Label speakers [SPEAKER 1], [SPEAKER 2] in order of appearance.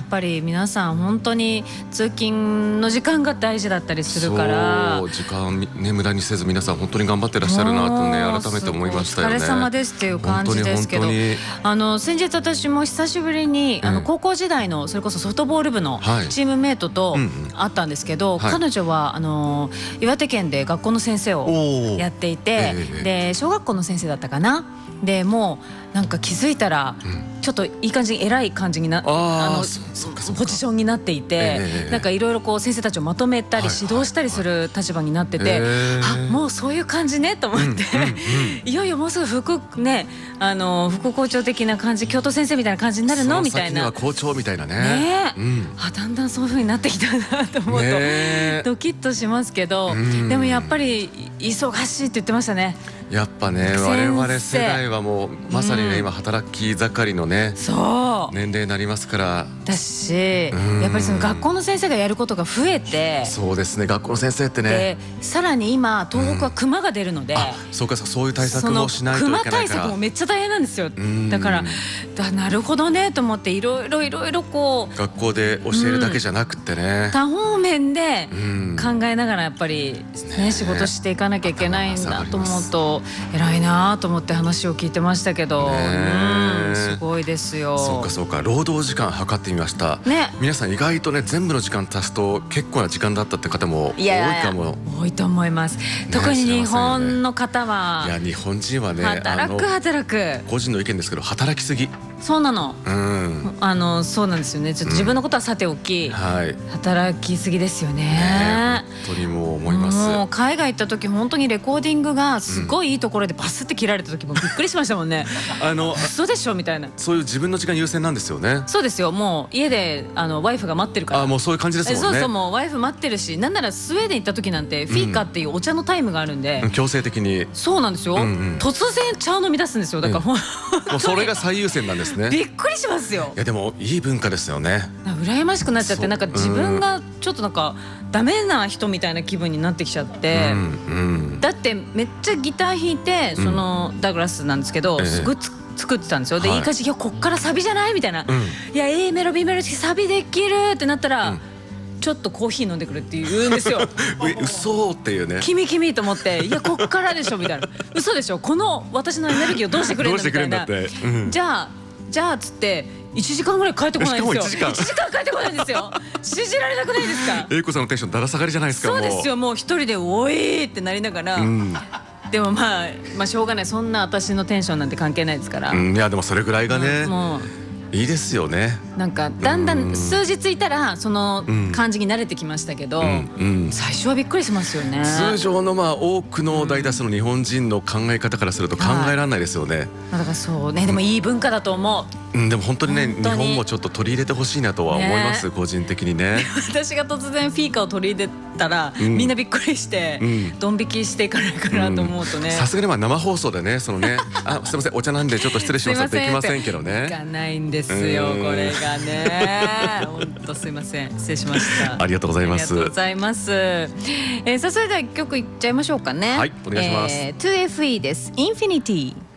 [SPEAKER 1] ぱり皆さん本当に通勤の時間が大事だったりするから、
[SPEAKER 2] そう時間ね無駄にせず皆さん本当に頑張ってらっしゃるなとね改めて思いましたよね。
[SPEAKER 1] お疲れ様ですっていう感じですけど、先日私も久しぶりに高校時代のそれこそソフトボール部のチームメイトと会ったんですけど、彼女は岩手県で学校の先生をやっていて、で小学校の先生だったかな。でもうなんか気づいたらちょっといい感じに偉い感じになポジションになっていて、なんかいろいろこう先生たちをまとめたり指導したりする立場になってて、あもうそういう感じねと思って、いよいよもうすぐ副校長的な感じ、教頭先生みたいな感じになるのみたいな、その先には
[SPEAKER 2] 校長みたいなね、
[SPEAKER 1] だんだんそういう風になってきたなと思うとドキッとしますけど、でもやっぱり忙しいって言ってましたね。
[SPEAKER 2] やっぱね我々世代はもうまさにね今働き盛りのね年齢になりますから
[SPEAKER 1] だし、やっぱりその学校の先生がやることが増えて、
[SPEAKER 2] そうですね学校の先生ってね、
[SPEAKER 1] でさらに今東北は熊が出るので、
[SPEAKER 2] そうかそういう対策もしないといけないから、
[SPEAKER 1] 熊対策もめっちゃ大変なんですよ。だからなるほどねと思って、いろいろこう
[SPEAKER 2] 学校で教えるだけじゃなくてね、
[SPEAKER 1] 多方面で考えながらやっぱりね仕事していかなきゃいけないんだと思うと偉いなと思って話を聞いてましたけど、すごいですよ。
[SPEAKER 2] そうか労働時間測ってみました、皆さん意外とね全部の時間足すと結構な時間だったって方も多いかも。
[SPEAKER 1] 多いと思います。特に日本の方は、
[SPEAKER 2] いや日本人はね
[SPEAKER 1] 働く
[SPEAKER 2] 個人の意見ですけど働きすぎ。
[SPEAKER 1] そうなの、そうなんですよね。ちょっと自分のことはさておき、働きすぎですよね。
[SPEAKER 2] 本当にもう思います。
[SPEAKER 1] もう海外行った時本当にレコーディングがすごいいいところでバスって切られた時もびっくりしましたもんね。嘘でしょみたいな。
[SPEAKER 2] そういう自分の時間優先なんですよね。
[SPEAKER 1] そうですよ。もう家でワイフが待ってるから。
[SPEAKER 2] もうそういう感じですもんね。
[SPEAKER 1] そうもうワイフ待ってるし、なんならスウェーデン行った時なんてフィーカっていうお茶のタイムがあるんで、
[SPEAKER 2] 強制的に。
[SPEAKER 1] そうなんですよ。突然茶を飲み出すんですよ。だからも
[SPEAKER 2] うそれが最優先なんですね。
[SPEAKER 1] びっくりしますよ。
[SPEAKER 2] いやでもいい文化ですよね。
[SPEAKER 1] 羨ましくなっちゃって、なんか自分がちょっとなんかダメな人みたいな気分になってきちゃって、だってめっちゃギター弾いて、そのダグラスなんですけど、すごい作ってたんですよ。でいい感じ、いやこっからサビじゃないみたいな、いや A メロ B メロサビできるってなったら、ちょっとコーヒー飲んでくるって言うんですよ。
[SPEAKER 2] 嘘っていうね。
[SPEAKER 1] 君と思って、いやこっからでしょみたいな。嘘でしょ、この私のエネルギーをどうしてくれるんだみたいな。じゃあつって1時間ぐらい帰ってこないんですよ。1時間帰ってこないんですよ。信じられなくないですか。
[SPEAKER 2] 英子さんのテンションだら下がりじゃないですか。
[SPEAKER 1] そうですよ。もう一人でおいってなりながら、でもまあしょうがない。そんな私のテンションなんて関係ないですから。
[SPEAKER 2] いやでもそれぐらいがね、もういいですよね。
[SPEAKER 1] なんかだんだん数日いたらその感じに慣れてきましたけど、最初はびっくりしますよね。
[SPEAKER 2] 通常の多くの大多数の日本人の考え方からすると考えられないですよね。
[SPEAKER 1] だからそうね、でもいい文化だと思う。
[SPEAKER 2] でも本当にね日本もちょっと取り入れてほしいなとは思います、個人的にね。
[SPEAKER 1] 私が突然フィーカを取り入れたら、みんなびっくりしてドン引きしていかないかなと思うとね。
[SPEAKER 2] さすがに生放送でね、そのねすいませんお茶なんでちょっと失礼しますってできませんけどね。
[SPEAKER 1] いかないんですよこれがね。本当すいません、失礼しました。
[SPEAKER 2] ありがとうございます。
[SPEAKER 1] ありがとうございます。さあそれでは一曲いっちゃいましょうかね。
[SPEAKER 2] はい、お願いします。
[SPEAKER 1] 2FE です。インフィニティ。